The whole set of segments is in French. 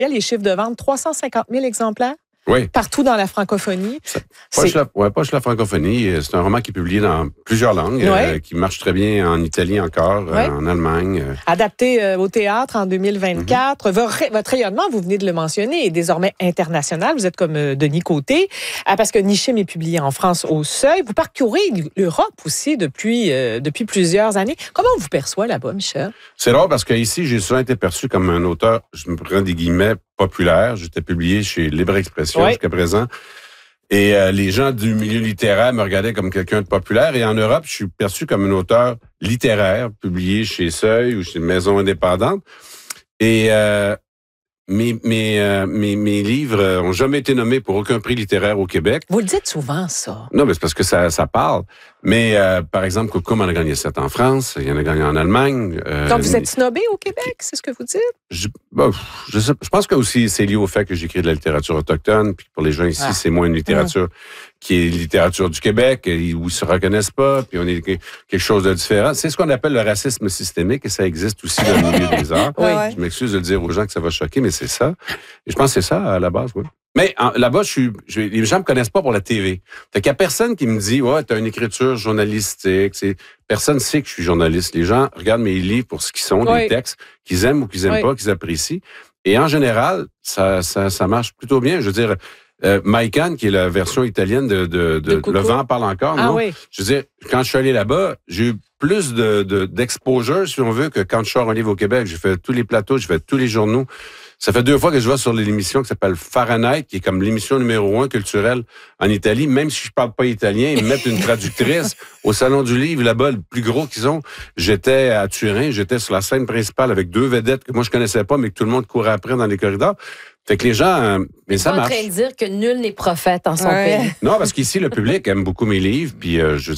les chiffres de vente, 350 000 exemplaires. Oui. Partout dans la francophonie. Pas juste la francophonie. C'est un roman qui est publié dans plusieurs langues, qui marche très bien en Italie encore, en Allemagne. Adapté au théâtre en 2024. Votre rayonnement, vous venez de le mentionner, est désormais international. Vous êtes comme Denis Côté, parce que Nishim est publié en France au Seuil. Vous parcourez l'Europe aussi depuis plusieurs années. Comment on vous perçoit là-bas, Michel? C'est drôle parce qu'ici, j'ai souvent été perçu comme un auteur, je me prends des guillemets, populaire. J'étais publié chez Libre Expression jusqu'à présent. Et les gens du milieu littéraire me regardaient comme quelqu'un de populaire. Et en Europe, je suis perçu comme un auteur littéraire, publié chez Seuil ou chez une maison indépendante. Et mes livres ont jamais été nommés pour aucun prix littéraire au Québec. Vous le dites souvent, ça. Non, mais c'est parce que ça parle. Mais, par exemple, Coucoume en a gagné 7 en France, il y en a gagné en Allemagne. Donc, vous êtes snobé au Québec, c'est ce que vous dites? Je pense que aussi c'est lié au fait que j'écris de la littérature autochtone, puis pour les gens ici, c'est moins une littérature qui est littérature du Québec, où ils se reconnaissent pas, puis on est quelque chose de différent. C'est ce qu'on appelle le racisme systémique, et ça existe aussi dans le milieu des arts. Je m'excuse de le dire aux gens que ça va choquer, mais c'est ça. Et je pense que c'est ça, à la base, oui. Mais là-bas, les gens me connaissent pas pour la TV. Fait qu'il y a personne qui me dit, t'as une écriture journalistique. Personne sait que je suis journaliste. Les gens regardent mes livres pour ce qu'ils sont, des textes qu'ils aiment ou qu'ils aiment pas, qu'ils apprécient. Et en général, ça marche plutôt bien. Je veux dire, Maïkan, qui est la version italienne de Le vent parle encore. Je veux dire, quand je suis allé là-bas, j'ai eu plus d'exposure, si on veut, que quand je sors un livre au Québec. J'ai fait tous les plateaux, j'ai fait tous les journaux. Ça fait 2 fois que je vais sur l'émission qui s'appelle Fahrenheit, qui est comme l'émission numéro 1 culturelle en Italie. Même si je parle pas italien, ils me mettent une traductrice au Salon du Livre, là-bas, le plus gros qu'ils ont. J'étais à Turin, j'étais sur la scène principale avec 2 vedettes que moi je connaissais pas, mais que tout le monde courait après dans les corridors. Fait que les gens, mais ça marche. Vous êtes en train de dire que nul n'est prophète en son pays. Non, parce qu'ici, le public aime beaucoup mes livres, puis je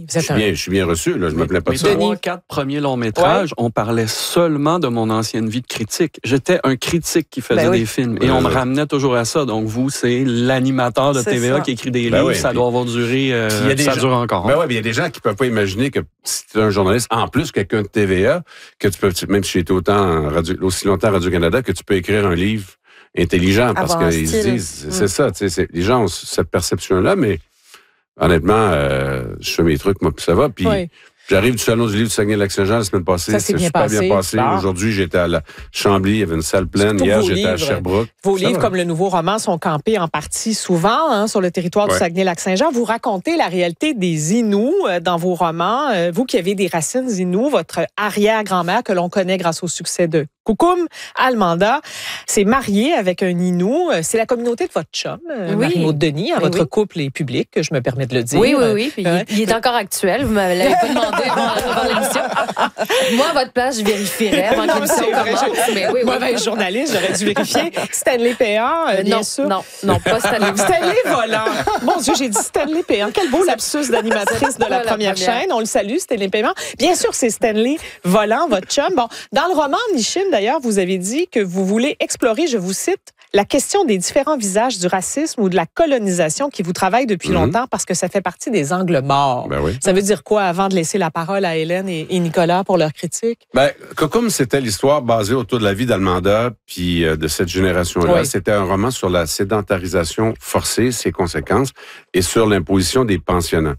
suis bien reçu, là, je me plains pas de ça. Mes 3-4 premiers longs métrages, on parlait seulement de mon ancienne vie de critique. J'étais un critique qui faisait des films, et on me ramenait toujours à ça. Donc vous, c'est l'animateur de TVA qui écrit des livres, ça doit avoir duré, ça dure encore. Ben oui, mais il y a des gens qui peuvent pas imaginer que si tu es un journaliste, en plus quelqu'un de TVA, que tu peux, même si j'ai été aussi longtemps à Radio-Canada, que tu peux écrire un livre intelligent, parce qu'ils se disent, c'est ça, tu sais, les gens ont cette perception-là, mais honnêtement, je fais mes trucs, moi, puis ça va, puis j'arrive du Salon du Livre du Saguenay-Lac-Saint-Jean la semaine passée, c'est super bien passé. Aujourd'hui, j'étais à la Chambly, il y avait une salle pleine. Hier, j'étais à Sherbrooke. Vos livres, comme le nouveau roman, sont campés en partie souvent sur le territoire du Saguenay-Lac-Saint-Jean. Vous racontez la réalité des Inuits dans vos romans. Vous qui avez des racines Inuits, votre arrière-grand-mère que l'on connaît grâce au succès de Coucoume Almanda, s'est mariée avec un Inou. C'est la communauté de votre chum, Marie-Maud Denis. Votre couple est public, je me permets de le dire. Oui. Puis il est encore actuel. Vous ne l'avez pas demandé avant l'émission. Moi, à votre place, je vérifierais avant que l'émission commence. Moi, journaliste, j'aurais dû vérifier. Stanley Péan, bien sûr. Non, pas Stanley. Stanley Volant. Mon Dieu, j'ai dit Stanley Péan. Quel beau lapsus d'animatrice de la première chaîne. On le salue, Stanley Péan. Bien sûr, c'est Stanley Volant, votre chum. Bon, dans le roman, Nishim, d'ailleurs, vous avez dit que vous voulez explorer, je vous cite, la question des différents visages du racisme ou de la colonisation qui vous travaille depuis longtemps parce que ça fait partie des angles morts. Ça veut dire quoi, avant de laisser la parole à Hélène et Nicolas pour leur critique? Coucoume, c'était l'histoire basée autour de la vie d'Almanda puis de cette génération-là. C'était un roman sur la sédentarisation forcée, ses conséquences, et sur l'imposition des pensionnats.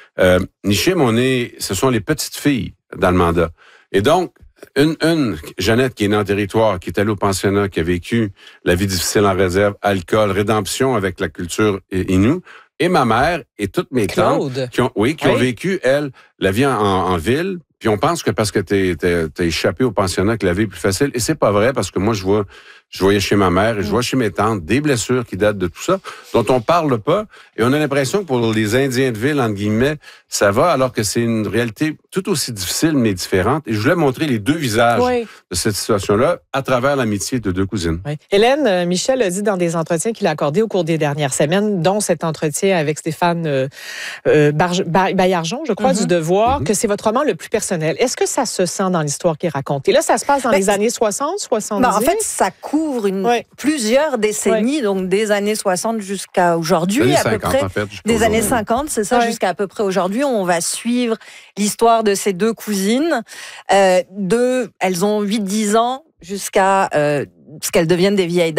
Nishim, ce sont les petites filles d'Almanda. Et donc, une Jeannette qui est née en territoire, qui est allée au pensionnat, qui a vécu la vie difficile en réserve, alcool, rédemption avec la culture Innu, et ma mère et toutes mes tantes qui ont vécu, elles, la vie en ville. Puis on pense que parce que t'es échappé au pensionnat que la vie est plus facile. Et c'est pas vrai, parce que moi, je voyais chez ma mère et je vois chez mes tantes des blessures qui datent de tout ça, dont on parle pas. Et on a l'impression que pour les Indiens de ville, entre guillemets, ça va, alors que c'est une réalité tout aussi difficile, mais différente. Et je voulais montrer les 2 visages de cette situation-là à travers l'amitié de 2 cousines. Hélène, Michel a dit dans des entretiens qu'il a accordés au cours des dernières semaines, dont cet entretien avec Stéphane Baillargeon, je crois, du Devoir, que c'est votre roman le plus personnel. Est-ce que ça se sent dans l'histoire qui est racontée? Là, ça se passe dans les années 60, 70? En fait, ça couvre plusieurs décennies, donc des années 60 jusqu'à aujourd'hui, à peu près. Des années 50, c'est ça, jusqu'à à peu près aujourd'hui. On va suivre l'histoire de ces 2 cousines. Elles ont 8-10 ans jusqu'à ce qu'elles deviennent des vieilles dames.